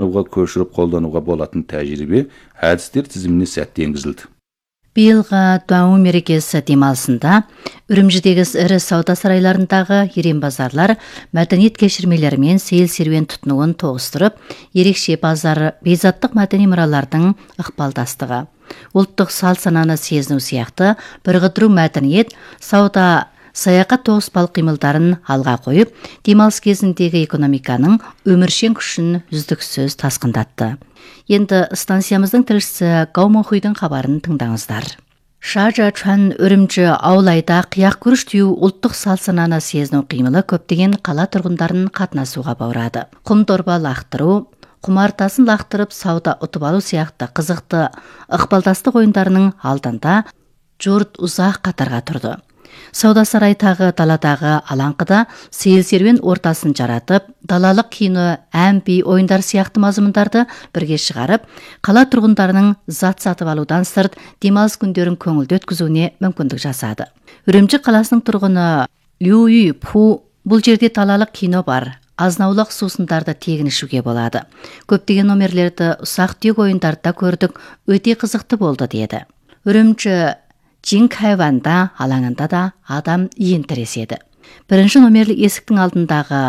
пайдалануға көшіріп қолдануға болатын тәжірибе әдістер тізіміне сәтті енгізілді. Биылғы Дуаңу мерекесі демалысында Үрімжідегі ірі сауда сарайларындағы ерен базарлар мәдениет кешірмелері мен сейіл серуен тұтынуын тоғыстырып, ерекше базар бейзаттық мәдени мұралардың ықпалдастығы, ұлттық салт-сананы сезіну сияқты бірігідіру мәдениет, сауда, саяхат тоғыспалық қимылдарын алға қойып, демалыс кезіндегі экономиканың өміршең күшін үздіксіз тасқындатты. Енді станциямыздың тілшісі Гау Монхуйдың хабарын тыңдаңыздар. Шажа Чуан Үрімжі аулайда қияқ күріш теу ұлттық салт-сананы сезіну қимылы көптеген қала тұрғындарын қатынасуға баурады. Құм дорба лақтыру, құмартасын лақтырып сауда ұтып алу сияқты қызықты ықпалдастық ойындарының алдында жұрт ұзақ қатарға тұрды. Сауда сарайдағы даладағы алаңқыда сейіл серуен ортасын жаратып, далалық кино, ән, би, ойындар сияқты мазмұндарды бірге шығарып, қала тұрғындарының зат сатып алудан сырт демалыс күндерін көңілді өткізуіне мүмкіндік жасады. Үрімжі қаласының тұрғыны Лю Ю Пу, бұл жерде далалық кино бар, азынаулақ сусындарды тегін ішуге болады. Көптеген номерлерді ұсақ-түйек ойындарда көрдік, өте қызықты болды деді. Үрімжі Жинкайванда алаңында да адам иін тіреседі. Бірінші номерлі есіктің алдындағы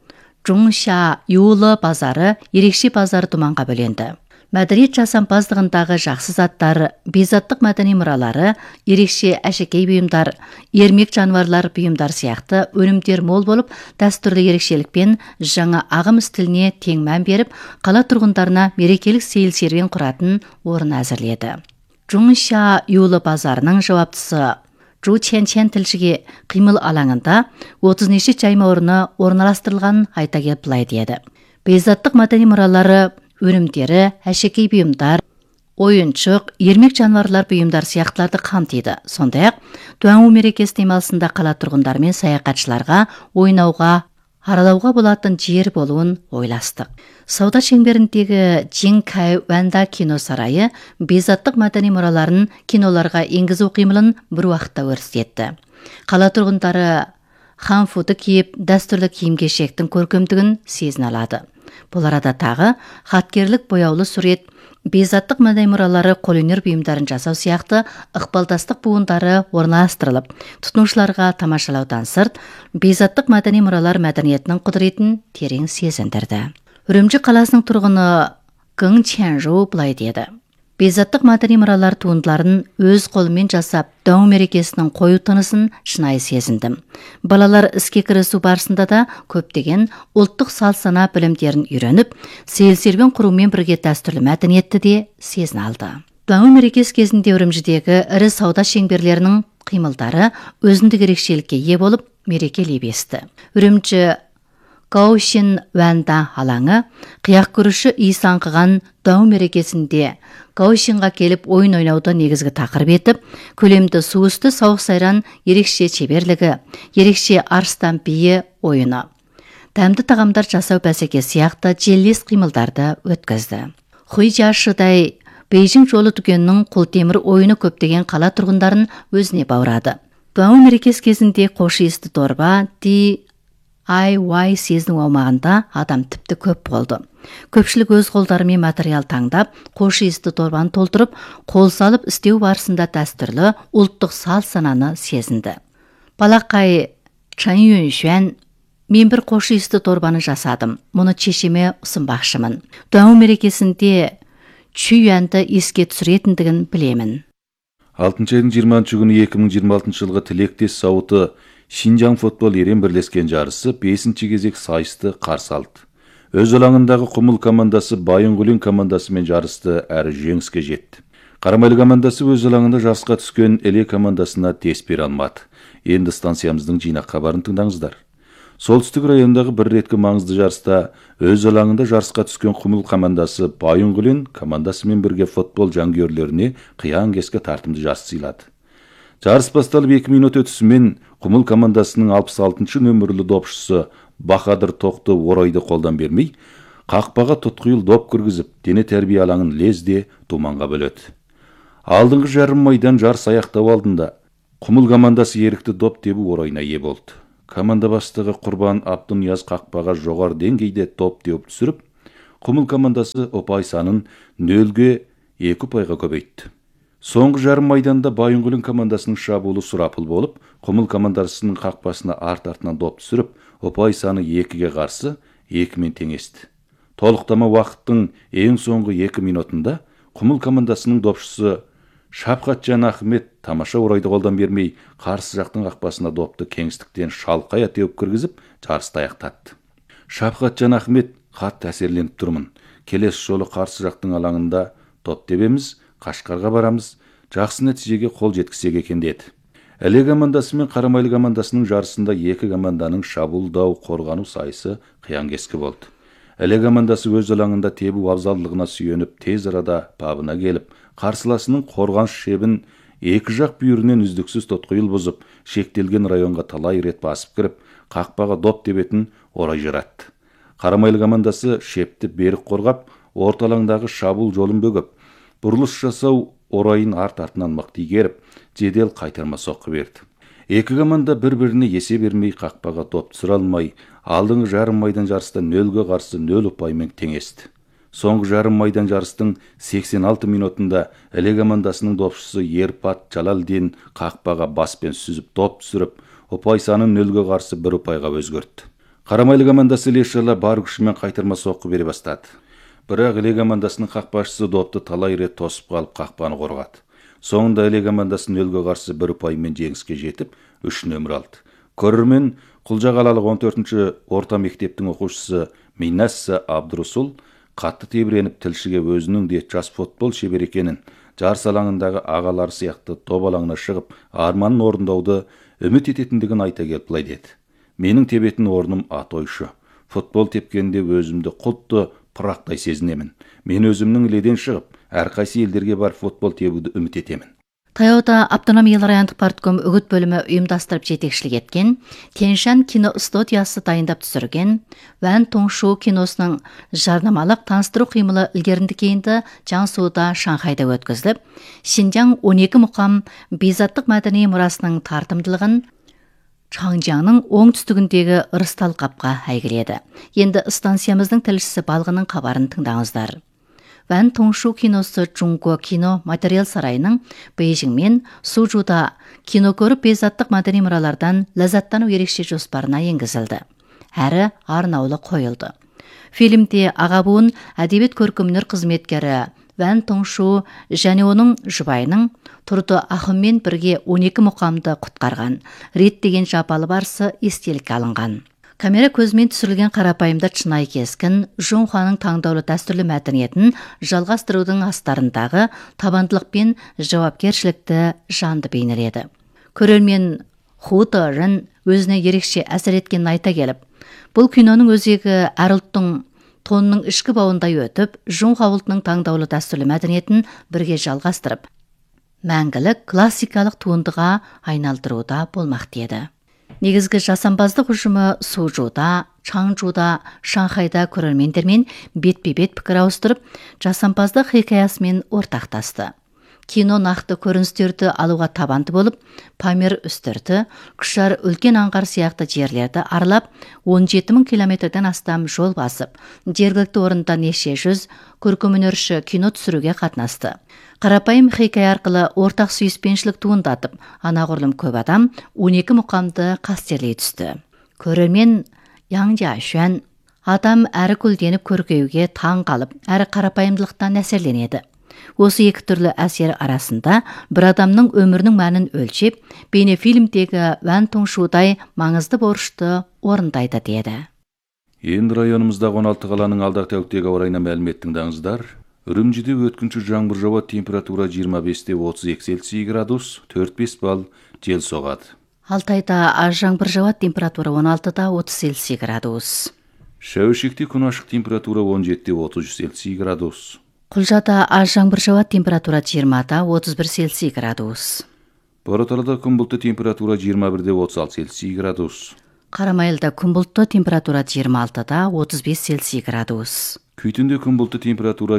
Жуңша Юлы базары ерекше базар думанға бөленді. Мәдениет жасампаздығындағы жақсы заттар, бейзаттық мәдени мұралары, ерекше әшекей бұйымдар, ермек жануарлар бұйымдар сияқты өнімдер мол болып, дәстүрлі ерекшелікпен жаңа ағым стиліне тең мән беріп, қала тұрғындарына мерекелік сейіл серуен құратын орын әзірледі. Жуңша Юлы базарының жауаптысы Жу Чен тілшіге қимыл алаңында 30 неше жайма орны орналастырылған айта келіп былай деді. Бейзаттық мәдени мұралары, өнімдері, әшекей бұйымдар, ойыншық, ермек жануарлар бұйымдар сияқтыларды қамтиды. Сондай-ақ, Дуаңу мерекесі демалысында қала тұрғындар мен саяхатшыларға ойнауға, аралауға болатын жер болуын ойластық. Сауда шеңберіндегі Жинкайванда кино сарайы бейзаттық мәдени мұраларын киноларға енгізу қимылын бір уақытта өрістетті. Қала тұрғындары ханфуды киіп, дәстүрлі киім-кешектің көркемдігін сезіне алады. Бұл арада тағы хаткерлік бояулы сурет, бейзаттық мәдени мұралары қолөнер бұйымдарын жасау сияқты ықпалдастық буындары орналастырылып, тұтынушыларға тамашалаудан сырт, бейзаттық мәдени мұралар мәдениетінің құдіретін терең сезіндірді. Үрімжі қаласының тұрғыны Гың Ченжу былай деді. Бейзаттық мәдени мұралар туындыларын өз қолымен жасап, Дуаңу мерекесінің қою тынысын шынайы сезіндім. Балалар іске кірісу барысында да көптеген ұлттық салт-сана білімдерін үйреніп, сейіл серуен құрумен бірге дәстүрлі мәдениетті де сезін алды. Дуаңу мерекесі кезінде Үрімжідегі ірі сауда шеңберлерінің қимылдары өзіндік ерекшелікке ие болып, мереке лебесті. Үрімжі Гаошин Ванда алаңы қияқ күріші иіс аңқыған Дуаңу мерекесінде Гаошинға келіп ойын ойнауды негізгі тақырып етіп, көлемді су үсті сауық сайран ерекше шеберлігі, ерекше арыстан биі ойыны, дәмді тағамдар жасау бәсекесі сияқты желілес қимылдарды өткізді. Хуйжашыдай Бейжің жолы дүкенінің қолтемір ойыны көптеген қала тұрғындарын өзіне баурады. Дуаңу мерекесі кезінде қош иісті дорба DIY сезінің аумағында адам тіпті көп болды. Көпшілік өз қолдарымен материал таңдап, қош иісті дорбаны толтырып, қол салып істеу барысында дәстүрлі ұлттық салт-сананы сезінді. Балақай Чан Юншуан, мен бір қош иісті дорбаны жасадым. Мұны шешеме ұсынбақшымын. Дуаңу мерекесінде Чүйянды еске түсіретіндігін білемін. 6 айдың 20 күні 2026 жылғы тілектес сауыты Шинжаң футбол ерен бірлескен жарысы 5-ші кезек сайысты қарсы алды. Өз алаңындағы Құмыл командасы Байынғұлин командасымен жарысты әрі жеңіске жетті. Қарамайлы командасы өз алаңында жарысқа түскен Эле командасына дес бере алмады. Енді станциямыздың жинақ хабарын тыңдаңыздар. Солтүстік райондағы бір реткі маңызды жарыста өз алаңында жарысқа түскен Құмыл командасы Байынғұлин командасымен бірге футбол жанкүйерлеріне қиян-кескі тартымды жарыс сыйлады. Жарыс басталып 2 минут өтісімен Құмыл командасының 66-шы нөмірлі допшысы Бахадыр Тоқты орайды қолдан бермей, қақпаға тұтқиыл доп кіргізіп, дене тәрбие алаңын лезде думанға бөледі. Алдыңғы жарым майдан жарыс аяқтау алдында Құмыл командасы ерікті доп тебу орайына ие болды. Команда бастығы Құрбан Абдунияз қақпаға жоғары деңгейде топ теуіп түсіріп, Құмыл командасы ұпай санын 0-2 ұпайға көбейтті. Соңғы жарым майданда Байынкүлін командасының шабуылы сұрапыл болып, Құмыл командасының қақпасына арт-артынан доп түсіріп, ұпай саны 2-ге қарсы 2-мен теңесті. Толықтама уақыттың ең соңғы 2 минутында Құмыл командасының допшысы Шапқатжан Ахмет тамаша орайды қолдан бермей, қарсы жақтың қақпасына допты кеңістіктен шалқая теуіп кіргізіп, жарысты аяқтатты. Шапқатжан Ахмет қатты әсерленіп тұрмын. Келесі жолы қарсы жақтың алаңында топ тебеміз, Қашқарға барамыз, жақсы нәтижеге қол жеткізсек екен деді. Іле командасы мен Қарамайлы командасының жарысында екі команданың шабуылдау, қорғану сайысы қиян-кескі болды. Іле командасы өз алаңында тебу абзалдығына сүйеніп, тез арада бабына келіп, қарсыласының қорғаныс шебін екі жақ бүйірінен үздіксіз тотқиыл бұзып, шектелген районға талай рет басып кіріп, қақпаға доп тебетін орай жаратты. Қарамайлы командасы шепті берік қорғап, орталаңдағы шабуыл жолын бөгіп, бұрылыс жасау орайын арт-артынан мықты игеріп, жедел қайтарма соққы берді. Екі команда бір-біріне есе бермей, қақпаға доп түсіре алмай, алдыңғы жарым майдан жарыста 0-ге қарсы 0 ұпаймен теңесті. Соңғы жарым майдан жарыстың 86 минутында Іле командасының допшысы Ерпат Жалалдин қақпаға баспен сүзіп доп түсіріп, ұпай санын 0-ге қарсы 1 ұпайға өзгертті. Қарамайлы командасы Іле бар күшімен қайтарма соққы бере бастады. Бірақ Іле командасының қақпашысы допты талай рет тосып қалып қақпаны қорғады. Соңында Іле командасы 0-ге қарсы 1 ұпаймен жеңіске жетіп, 3 нөмір алды. Көрермен Құлжа қалалық 14-ші орта мектептің оқушысы Минасса Абдурусул қатты тебіреніп тілшіге өзінің де жас футбол шебер екенін, жарыс алаңындағы ағалар сияқты топ алаңына шығып, арманын орындауды үміт ететіндігін айта келіп былай деді. Менің тебетін орным атойшы. Футбол тепкенде өзімді құтты пырақтай сезінемін. Мен өзімнің Іледен шығып, әрқайсы елдерге бар футбол тебуді үміт етемін. Таяуда автономиялық райондық партком үгіт бөлімі ұйымдастырып жетекшілік еткен, Тяньшан кино студиясы дайындап түсірген, Ван Тоңшу киносының жарнамалық таныстыру қимылы ілгерінді кейінді Жансуда, Шанхайда өткізіліп, Шинжаң 12 мұқам бейзаттық мәдени мұрасының тартымдылығын Чаңжаңның оңтүстігіндегі Ырыстал қапқа әйгіледі. Енді станциямыздың тілшісі Балғының хабарын тыңдаңыздар. Ван Тоңшу киносы Чунго кино материал сарайының Бейжің мен Сужуда кино көріп безаттық мәдени мұралардан ләззаттану ерекше жоспарына енгізілді. Әрі арнаулы қойылды. Фильмде аға буын әдебиет көркемөнер қызметкері Ван Тоңшу және оның жұбайының Тұрды Ахыммен бірге 12 мұқамды құтқарған, реттеген жапалы барысы естелікке алынған. Камера көзімен түсірілген қарапайымда шынайы кескін, Жунхуаның таңдаулы дәстүрлі мәдениетін жалғастырудың астарындағы табандылық пен жауапкершілікті жанды бейнеледі. Көрермен Ху Дерін өзіне ерекше әсер еткенін айта келіп, бұл киноның өзегі әр ұлттың тонның ішкі бауындай өтіп, Жунхуа ұлтының таңдаулы дәстүрлі мәдениетін бірге жалғастырып, мәңгілік классикалық туындыға айналдыруда болмақ деді. Негізгі жасампаздық ұжымы Сужуда, Чаңжуда, Шанхайда көрермендермен бетпе-бет пікір ауыстырып, жасампаздық хикаясымен ортақтасты. Кино нақты көріністерді алуға табанды болып, Памир үстірті, Күшар үлкен аңғар сияқты жерлерді аралап, 17.000 километрден астам жол басып, жергілікті орында неше жүз көркемөнерші кино түсіруге қатынасты. Қарапайым хикая арқылы ортақ сүйіспеншілік туындатып, анағұрлым көп адам 12 мұқамды қастерлей түсті. Көрермен Яң Жашуан адам әрі гүлденіп көркеуге таң қалып, әрі қарапайымдылықтан әсерленеді. Осы екі түрлі әсер арасында бір адамның өмірінің мәнін өлшеп, бейнефильмдегі Ван Тоңшудай маңызды борышты орындайды деді. Енді районымыздағы 16 қаланың алдағы тәуліктегі орайына мәлімет тыңдаңыздар. Үрімжіде өткінші жаңбыр жауады, температура 25-32 Цельсий градус, 4-5 балл жел соғады. Алтайда аз жаңбыр жауады, температура 16-30 Цельсий градус. Шәуішекте күн ашық, температура 17-30 Цельсий градус. Құлжада аз жаңбыр жауады, температура 20-31 Цельсий градус. Бораталыда күн бұлтты, температура 21-36 Цельсий градус. Қарамайлыда күн бұлтты, температура 26-35 Цельсий градус. Күйтінде күн бұлтты, температура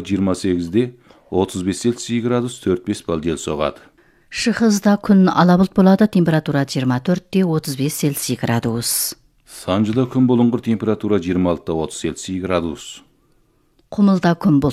28-35 Цельсий градус, 4-5 балл жел соғады. Шығызда күн ала бұлт болады, температура 24-35 Цельсий градус. Санжыда күн бұлыңғыр, температура 26-30 Цельсий градус. құмылда күн